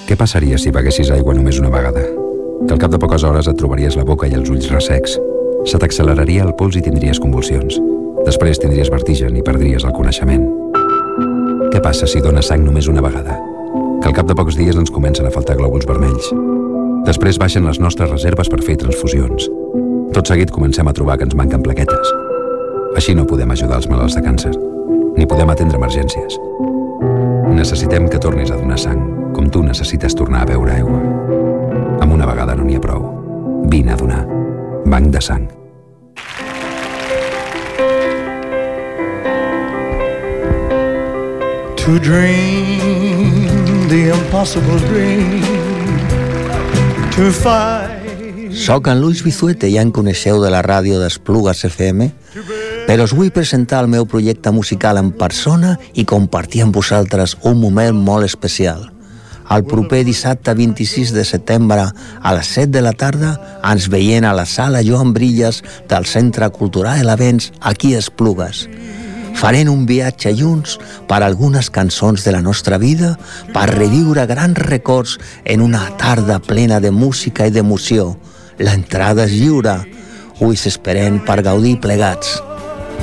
Què passaria si beguessis aigua només una vegada? Que al cap de poques hores et trobaries la boca i els ulls ressecs. Se t'acceleraria el pols i tindries convulsions. Després tindries vertigen i perdries el coneixement. Què passa si dones sang només una vegada? Que al cap de pocs dies ens comencen a faltar glòbuls vermells. Després baixen les nostres reserves per fer transfusions. Tot seguit comencem a trobar que ens manquen plaquetes. Així no podem ajudar els malalts de càncer, ni podem atendre emergències. Necessitem que tornis a donar sang, com tu necessites tornar a beure aigua. Amb una vegada no n'hi ha prou. Vine a donar. Banc de sang. To dream the impossible dream, to fight. Soc en Luis Bizuete, ja en coneixeu de la ràdio d'Esplugues FM, però us vull presentar el meu projecte musical en persona i compartir amb vosaltres un moment molt especial. El proper dissabte 26 de setembre a les 7 de la tarda ens veiem a la sala Joan Brillas del Centre Cultural Avenç aquí a Esplugues. Farem un viatge junts per algunes cançons de la nostra vida, per reviure grans records en una tarda plena de música i d'emoció. L'entrada és lliure. Us esperem per gaudir plegats.